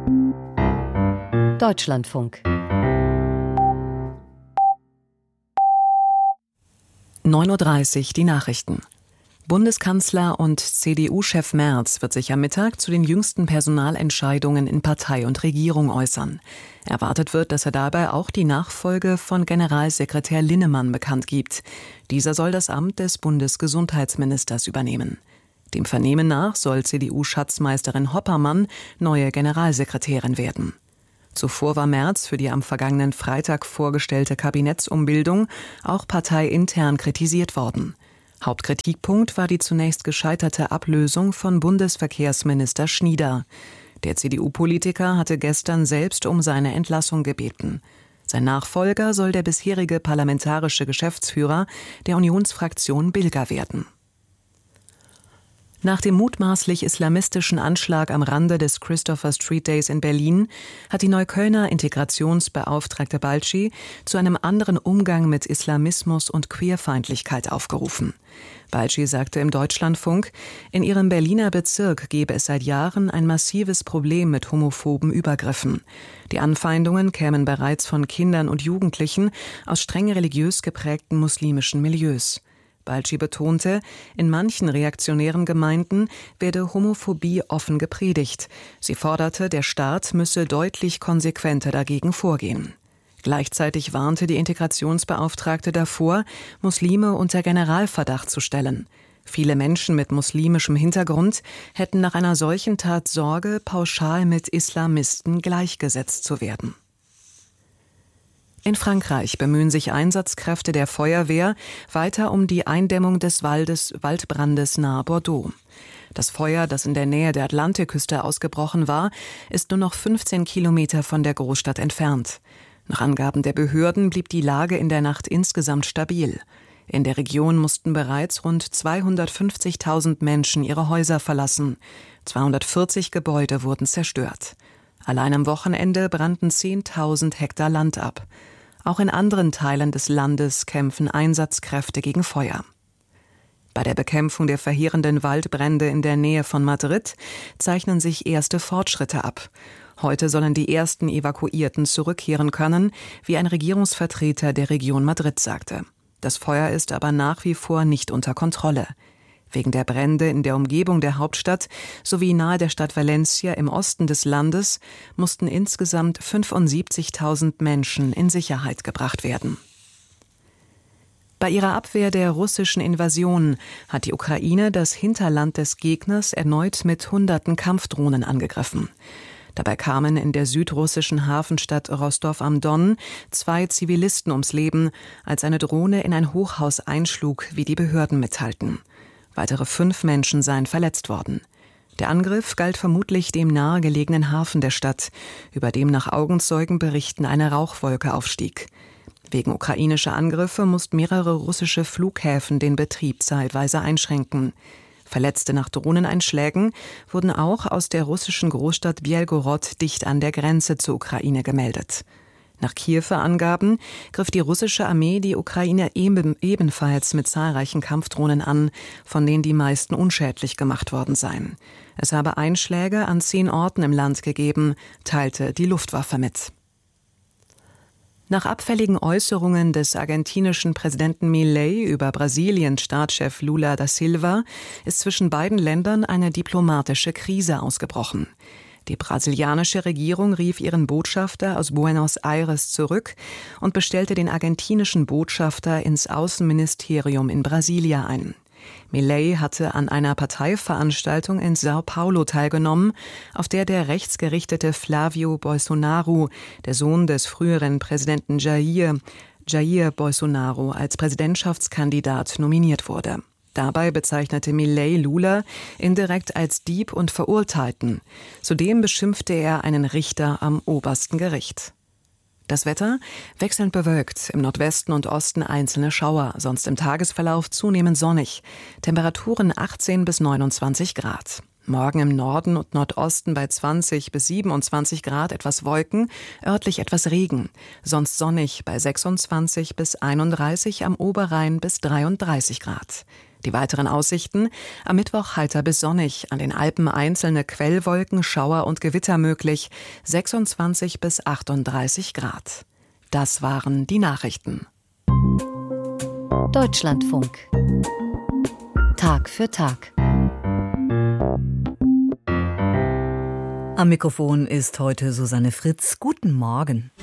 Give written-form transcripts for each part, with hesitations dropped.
Deutschlandfunk 9:30 Uhr die Nachrichten. Bundeskanzler und CDU-Chef Merz wird sich am Mittag zu den jüngsten Personalentscheidungen in Partei und Regierung äußern. Erwartet wird, dass er dabei auch die Nachfolge von Generalsekretär Linnemann bekannt gibt. Dieser soll das Amt des Bundesgesundheitsministers übernehmen. Dem Vernehmen nach soll CDU-Schatzmeisterin Hoppermann neue Generalsekretärin werden. Zuvor war Merz für die am vergangenen Freitag vorgestellte Kabinettsumbildung auch parteiintern kritisiert worden. Hauptkritikpunkt war die zunächst gescheiterte Ablösung von Bundesverkehrsminister Schnieder. Der CDU-Politiker hatte gestern selbst um seine Entlassung gebeten. Sein Nachfolger soll der bisherige parlamentarische Geschäftsführer der Unionsfraktion Bilger werden. Nach dem mutmaßlich islamistischen Anschlag am Rande des Christopher Street Days in Berlin hat die Neuköllner Integrationsbeauftragte Balci zu einem anderen Umgang mit Islamismus und Queerfeindlichkeit aufgerufen. Balci sagte im Deutschlandfunk, in ihrem Berliner Bezirk gebe es seit Jahren ein massives Problem mit homophoben Übergriffen. Die Anfeindungen kämen bereits von Kindern und Jugendlichen aus streng religiös geprägten muslimischen Milieus. Balci betonte, in manchen reaktionären Gemeinden werde Homophobie offen gepredigt. Sie forderte, der Staat müsse deutlich konsequenter dagegen vorgehen. Gleichzeitig warnte die Integrationsbeauftragte davor, Muslime unter Generalverdacht zu stellen. Viele Menschen mit muslimischem Hintergrund hätten nach einer solchen Tat Sorge, pauschal mit Islamisten gleichgesetzt zu werden. In Frankreich bemühen sich Einsatzkräfte der Feuerwehr weiter um die Eindämmung des Waldbrandes nahe Bordeaux. Das Feuer, das in der Nähe der Atlantikküste ausgebrochen war, ist nur noch 15 Kilometer von der Großstadt entfernt. Nach Angaben der Behörden blieb die Lage in der Nacht insgesamt stabil. In der Region mussten bereits rund 250.000 Menschen ihre Häuser verlassen. 240 Gebäude wurden zerstört. Allein am Wochenende brannten 10.000 Hektar Land ab. Auch in anderen Teilen des Landes kämpfen Einsatzkräfte gegen Feuer. Bei der Bekämpfung der verheerenden Waldbrände in der Nähe von Madrid zeichnen sich erste Fortschritte ab. Heute sollen die ersten Evakuierten zurückkehren können, wie ein Regierungsvertreter der Region Madrid sagte. Das Feuer ist aber nach wie vor nicht unter Kontrolle. Wegen der Brände in der Umgebung der Hauptstadt sowie nahe der Stadt Valencia im Osten des Landes mussten insgesamt 75.000 Menschen in Sicherheit gebracht werden. Bei ihrer Abwehr der russischen Invasion hat die Ukraine das Hinterland des Gegners erneut mit Hunderten Kampfdrohnen angegriffen. Dabei kamen in der südrussischen Hafenstadt Rostow am Don 2 Zivilisten ums Leben, als eine Drohne in ein Hochhaus einschlug, wie die Behörden mitteilten. Weitere 5 Menschen seien verletzt worden. Der Angriff galt vermutlich dem nahegelegenen Hafen der Stadt, über dem nach Augenzeugenberichten eine Rauchwolke aufstieg. Wegen ukrainischer Angriffe mussten mehrere russische Flughäfen den Betrieb zeitweise einschränken. Verletzte nach Drohneneinschlägen wurden auch aus der russischen Großstadt Bjelgorod dicht an der Grenze zur Ukraine gemeldet. Nach Kiewer Angaben griff die russische Armee die Ukraine ebenfalls mit zahlreichen Kampfdrohnen an, von denen die meisten unschädlich gemacht worden seien. Es habe Einschläge an 10 Orten im Land gegeben, teilte die Luftwaffe mit. Nach abfälligen Äußerungen des argentinischen Präsidenten Milei über Brasiliens Staatschef Lula da Silva ist zwischen beiden Ländern eine diplomatische Krise ausgebrochen. Die brasilianische Regierung rief ihren Botschafter aus Buenos Aires zurück und bestellte den argentinischen Botschafter ins Außenministerium in Brasilia ein. Milei hatte an einer Parteiveranstaltung in São Paulo teilgenommen, auf der der rechtsgerichtete Flávio Bolsonaro, der Sohn des früheren Präsidenten Jair Bolsonaro, als Präsidentschaftskandidat nominiert wurde. Dabei bezeichnete Milei Lula indirekt als Dieb und Verurteilten. Zudem beschimpfte er einen Richter am obersten Gericht. Das Wetter wechselnd bewölkt, im Nordwesten und Osten einzelne Schauer, sonst im Tagesverlauf zunehmend sonnig. Temperaturen 18 bis 29 Grad. Morgen im Norden und Nordosten bei 20 bis 27 Grad etwas Wolken, örtlich etwas Regen. Sonst sonnig bei 26 bis 31, am Oberrhein bis 33 Grad. Die weiteren Aussichten: am Mittwoch heiter bis sonnig, an den Alpen einzelne Quellwolken, Schauer und Gewitter möglich, 26 bis 38 Grad. Das waren die Nachrichten. Deutschlandfunk. Tag für Tag. Am Mikrofon ist heute Susanne Fritz. Guten Morgen.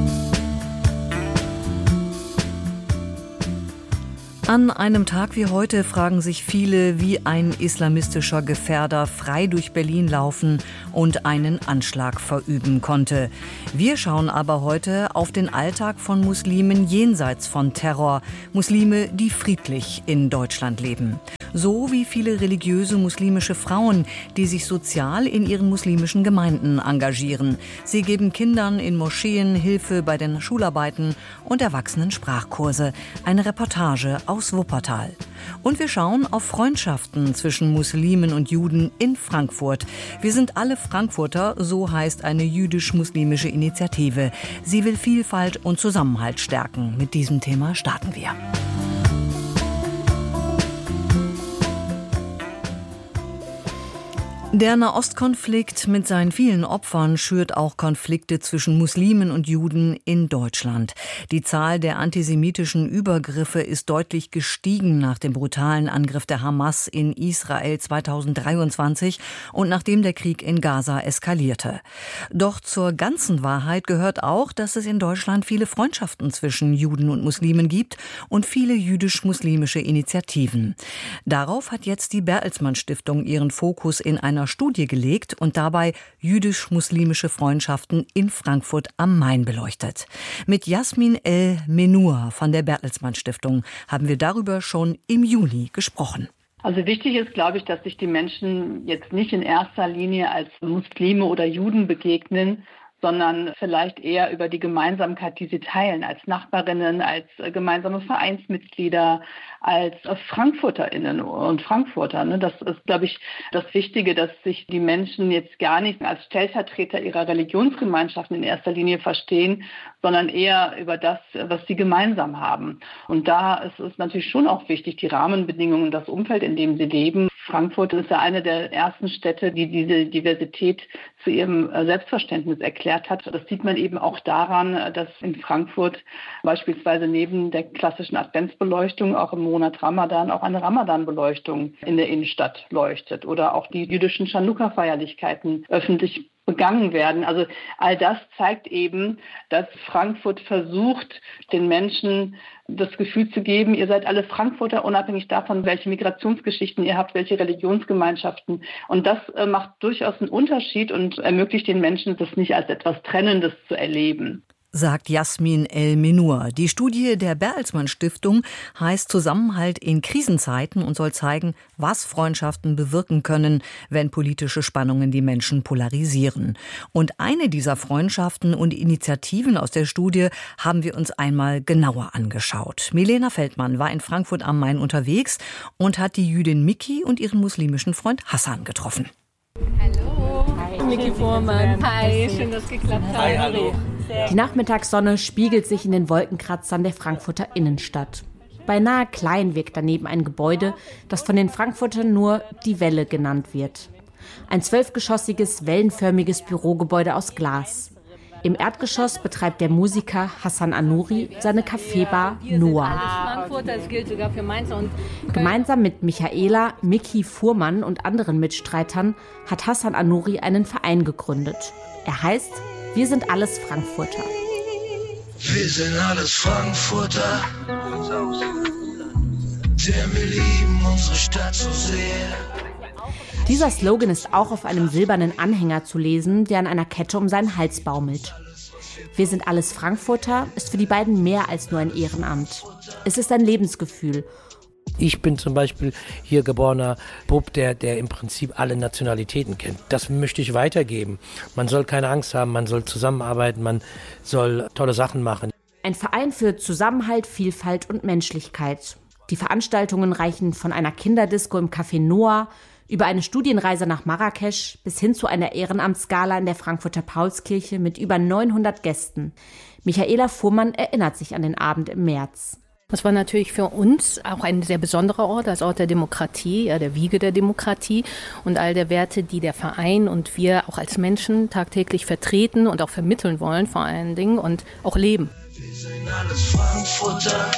An einem Tag wie heute fragen sich viele, wie ein islamistischer Gefährder frei durch Berlin laufen und einen Anschlag verüben konnte. Wir schauen aber heute auf den Alltag von Muslimen jenseits von Terror. Muslime, die friedlich in Deutschland leben. So wie viele religiöse muslimische Frauen, die sich sozial in ihren muslimischen Gemeinden engagieren. Sie geben Kindern in Moscheen Hilfe bei den Schularbeiten und Erwachsenen Sprachkurse. Eine Reportage aus Wuppertal. Und wir schauen auf Freundschaften zwischen Muslimen und Juden in Frankfurt. Wir sind alle Frankfurter, so heißt eine jüdisch-muslimische Initiative. Sie will Vielfalt und Zusammenhalt stärken. Mit diesem Thema starten wir. Der Nahostkonflikt mit seinen vielen Opfern schürt auch Konflikte zwischen Muslimen und Juden in Deutschland. Die Zahl der antisemitischen Übergriffe ist deutlich gestiegen nach dem brutalen Angriff der Hamas in Israel 2023 und nachdem der Krieg in Gaza eskalierte. Doch zur ganzen Wahrheit gehört auch, dass es in Deutschland viele Freundschaften zwischen Juden und Muslimen gibt und viele jüdisch-muslimische Initiativen. Darauf hat jetzt die Bertelsmann Stiftung ihren Fokus in einer Studie gelegt und dabei jüdisch-muslimische Freundschaften in Frankfurt am Main beleuchtet. Mit Jasmin El-Menour von der Bertelsmann Stiftung haben wir darüber schon im Juni gesprochen. Also wichtig ist, glaube ich, dass sich die Menschen jetzt nicht in erster Linie als Muslime oder Juden begegnen, sondern vielleicht eher über die Gemeinsamkeit, die sie teilen, als Nachbarinnen, als gemeinsame Vereinsmitglieder, als FrankfurterInnen und Frankfurter. Das ist, glaube ich, das Wichtige, dass sich die Menschen jetzt gar nicht als Stellvertreter ihrer Religionsgemeinschaften in erster Linie verstehen, sondern eher über das, was sie gemeinsam haben. Und da ist es natürlich schon auch wichtig, die Rahmenbedingungen, das Umfeld, in dem sie leben. Frankfurt ist ja eine der ersten Städte, die diese Diversität zu ihrem Selbstverständnis erklärt hat. Das sieht man eben auch daran, dass in Frankfurt beispielsweise neben der klassischen Adventsbeleuchtung auch im Monat Ramadan auch eine Ramadan-Beleuchtung in der Innenstadt leuchtet oder auch die jüdischen Chanukka-Feierlichkeiten öffentlich begangen werden. Also all das zeigt eben, dass Frankfurt versucht, den Menschen das Gefühl zu geben, ihr seid alle Frankfurter, unabhängig davon, welche Migrationsgeschichten ihr habt, welche Religionsgemeinschaften. Und das macht durchaus einen Unterschied und ermöglicht den Menschen, das nicht als etwas Trennendes zu erleben. Sagt Jasmin El-Menour. Die Studie der Bertelsmann Stiftung heißt Zusammenhalt in Krisenzeiten und soll zeigen, was Freundschaften bewirken können, wenn politische Spannungen die Menschen polarisieren. Und eine dieser Freundschaften und Initiativen aus der Studie haben wir uns einmal genauer angeschaut. Milena Feldmann war in Frankfurt am Main unterwegs und hat die Jüdin Miki und ihren muslimischen Freund Hassan getroffen. Hallo. Hi. Miki Fuhrmann. Hi, schön, dass es geklappt hat. Hi, hallo. Die Nachmittagssonne spiegelt sich in den Wolkenkratzern der Frankfurter Innenstadt. Beinahe klein wirkt daneben ein Gebäude, das von den Frankfurtern nur die Welle genannt wird. Ein 12-geschossiges, wellenförmiges Bürogebäude aus Glas. Im Erdgeschoss betreibt der Musiker Hassan Anouri seine Kaffeebar Noah. Das gilt sogar für Mainz und Gemeinsam mit Michaela, Miki Fuhrmann und anderen Mitstreitern hat Hassan Anouri einen Verein gegründet. Er heißt Wir sind alles Frankfurter. Wir sind alles Frankfurter, denn wir lieben unsere Stadt so sehr. Dieser Slogan ist auch auf einem silbernen Anhänger zu lesen, der an einer Kette um seinen Hals baumelt. Wir sind alles Frankfurter ist für die beiden mehr als nur ein Ehrenamt. Es ist ein Lebensgefühl. Ich bin zum Beispiel hier geborener Bub, der im Prinzip alle Nationalitäten kennt. Das möchte ich weitergeben. Man soll keine Angst haben, man soll zusammenarbeiten, man soll tolle Sachen machen. Ein Verein für Zusammenhalt, Vielfalt und Menschlichkeit. Die Veranstaltungen reichen von einer Kinderdisco im Café Noah über eine Studienreise nach Marrakesch bis hin zu einer Ehrenamtsgala in der Frankfurter Paulskirche mit über 900 Gästen. Michaela Fuhrmann erinnert sich an den Abend im März. Das war natürlich für uns auch ein sehr besonderer Ort, als Ort der Demokratie, der Wiege der Demokratie und all der Werte, die der Verein und wir auch als Menschen tagtäglich vertreten und auch vermitteln wollen vor allen Dingen und auch leben. Wir sind alles Frankfurter.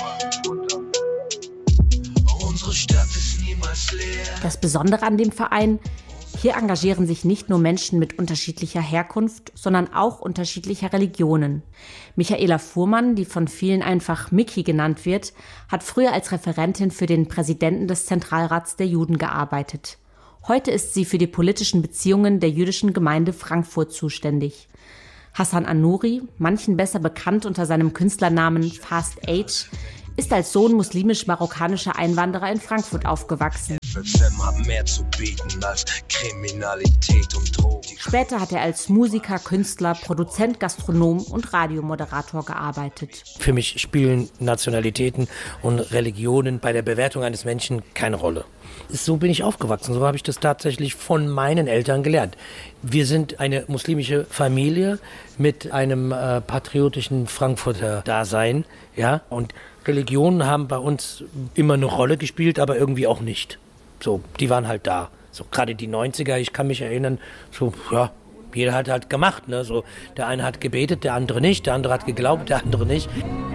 Unsere Stadt ist niemals leer. Das Besondere an dem Verein: Hier engagieren sich nicht nur Menschen mit unterschiedlicher Herkunft, sondern auch unterschiedlicher Religionen. Michaela Fuhrmann, die von vielen einfach Miki genannt wird, hat früher als Referentin für den Präsidenten des Zentralrats der Juden gearbeitet. Heute ist sie für die politischen Beziehungen der jüdischen Gemeinde Frankfurt zuständig. Hassan Anouri, manchen besser bekannt unter seinem Künstlernamen Fast Age, ist als Sohn muslimisch-marokkanischer Einwanderer in Frankfurt aufgewachsen. Hat mehr zu bieten als Kriminalität und Drogen. Später hat er als Musiker, Künstler, Produzent, Gastronom und Radiomoderator gearbeitet. Für mich spielen Nationalitäten und Religionen bei der Bewertung eines Menschen keine Rolle. So bin ich aufgewachsen, so habe ich das tatsächlich von meinen Eltern gelernt. Wir sind eine muslimische Familie mit einem patriotischen Frankfurter Dasein, ja, und Religionen haben bei uns immer eine Rolle gespielt, aber irgendwie auch nicht. So, die waren halt da. So, gerade die 90er, ich kann mich erinnern, so, ja, jeder hat halt gemacht, ne, so, der eine hat gebetet, der andere nicht, der andere hat geglaubt, der andere nicht.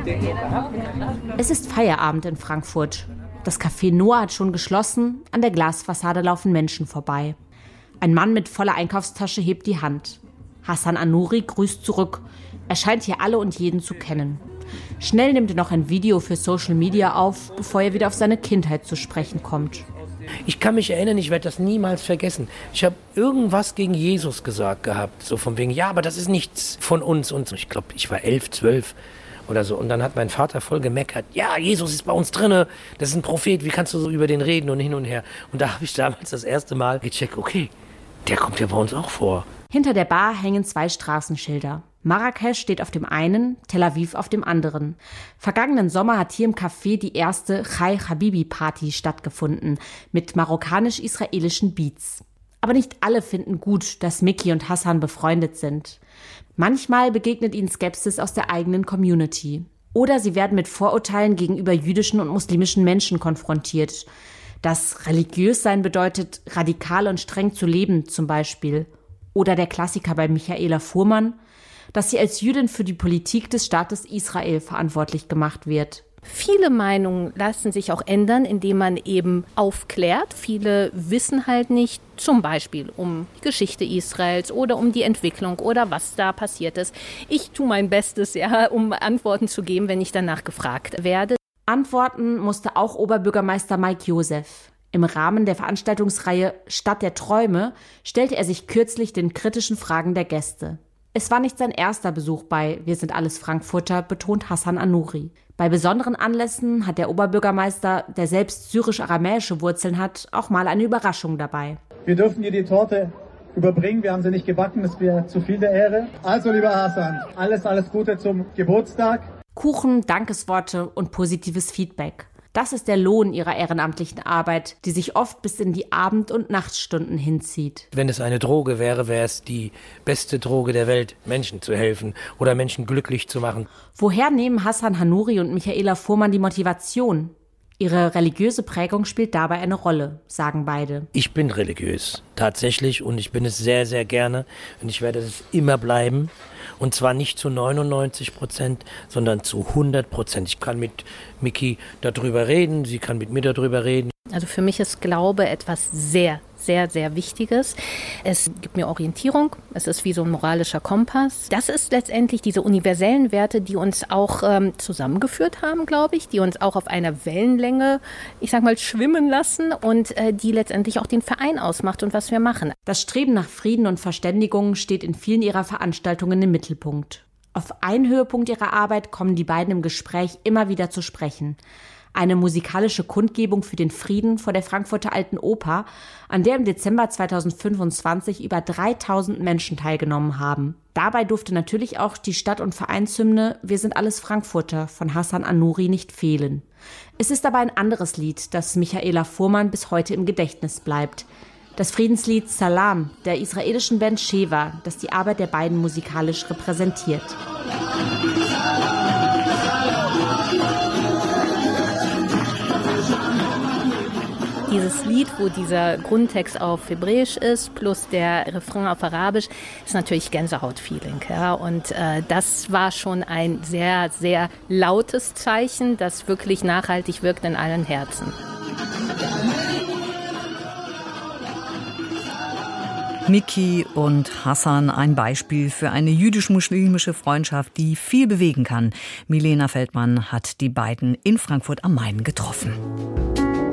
Es ist Feierabend in Frankfurt. Das Café Noah hat schon geschlossen, an der Glasfassade laufen Menschen vorbei. Ein Mann mit voller Einkaufstasche hebt die Hand. Hassan Anouri grüßt zurück. Er scheint hier alle und jeden zu kennen. Schnell nimmt er noch ein Video für Social Media auf, bevor er wieder auf seine Kindheit zu sprechen kommt. Ich kann mich erinnern, ich werde das niemals vergessen. Ich habe irgendwas gegen Jesus gesagt gehabt, so von wegen, ja, aber das ist nichts von uns. Und so. Ich glaube, ich war 11, 12 oder so. Und dann hat mein Vater voll gemeckert, ja, Jesus ist bei uns drinne, das ist ein Prophet, wie kannst du so über den reden und hin und her. Und da habe ich damals das erste Mal gecheckt, okay, der kommt ja bei uns auch vor. Hinter der Bar hängen 2 Straßenschilder. Marrakesch steht auf dem einen, Tel Aviv auf dem anderen. Vergangenen Sommer hat hier im Café die erste Chai Habibi Party stattgefunden, mit marokkanisch-israelischen Beats. Aber nicht alle finden gut, dass Miki und Hassan befreundet sind. Manchmal begegnet ihnen Skepsis aus der eigenen Community. Oder sie werden mit Vorurteilen gegenüber jüdischen und muslimischen Menschen konfrontiert. Dass religiös sein bedeutet, radikal und streng zu leben zum Beispiel. Oder der Klassiker bei Michaela Fuhrmann, dass sie als Jüdin für die Politik des Staates Israel verantwortlich gemacht wird. Viele Meinungen lassen sich auch ändern, indem man eben aufklärt. Viele wissen halt nicht, zum Beispiel um die Geschichte Israels oder um die Entwicklung oder was da passiert ist. Ich tue mein Bestes, ja, um Antworten zu geben, wenn ich danach gefragt werde. Antworten musste auch Oberbürgermeister Mike Joseph. Im Rahmen der Veranstaltungsreihe Stadt der Träume stellte er sich kürzlich den kritischen Fragen der Gäste. Es war nicht sein erster Besuch bei Wir sind alles Frankfurter, betont Hassan Anouri. Bei besonderen Anlässen hat der Oberbürgermeister, der selbst syrisch-aramäische Wurzeln hat, auch mal eine Überraschung dabei. Wir dürfen dir die Torte überbringen, wir haben sie nicht gebacken, das wäre zu viel der Ehre. Also lieber Hassan, alles Gute zum Geburtstag. Kuchen, Dankesworte und positives Feedback. Das ist der Lohn ihrer ehrenamtlichen Arbeit, die sich oft bis in die Abend- und Nachtstunden hinzieht. Wenn es eine Droge wäre, wäre es die beste Droge der Welt, Menschen zu helfen oder Menschen glücklich zu machen. Woher nehmen Hassan Anouri und Michaela Fuhrmann die Motivation? Ihre religiöse Prägung spielt dabei eine Rolle, sagen beide. Ich bin religiös, tatsächlich, und ich bin es sehr, sehr gerne und ich werde es immer bleiben. Und zwar nicht zu 99%, sondern zu 100%. Ich kann mit Miki darüber reden, sie kann mit mir darüber reden. Also für mich ist Glaube etwas sehr, sehr, sehr Wichtiges. Es gibt mir Orientierung, es ist wie so ein moralischer Kompass. Das ist letztendlich diese universellen Werte, die uns auch zusammengeführt haben, glaube ich, die uns auch auf einer Wellenlänge, ich sag mal, schwimmen lassen und die letztendlich auch den Verein ausmacht und was wir machen. Das Streben nach Frieden und Verständigung steht in vielen ihrer Veranstaltungen im Mittelpunkt. Auf einen Höhepunkt ihrer Arbeit kommen die beiden im Gespräch immer wieder zu sprechen. Eine musikalische Kundgebung für den Frieden vor der Frankfurter Alten Oper, an der im Dezember 2025 über 3000 Menschen teilgenommen haben. Dabei durfte natürlich auch die Stadt- und Vereinshymne Wir sind alles Frankfurter von Hassan Anouri nicht fehlen. Es ist aber ein anderes Lied, das Michaela Fuhrmann bis heute im Gedächtnis bleibt. Das Friedenslied Salam der israelischen Band Sheva, das die Arbeit der beiden musikalisch repräsentiert. dieses Lied, wo dieser Grundtext auf Hebräisch ist, plus der Refrain auf Arabisch, ist natürlich Gänsehaut-Feeling. Ja? Und das war schon ein sehr, sehr lautes Zeichen, das wirklich nachhaltig wirkt in allen Herzen. Miki und Hassan, ein Beispiel für eine jüdisch-muslimische Freundschaft, die viel bewegen kann. Milena Feldmann hat die beiden in Frankfurt am Main getroffen.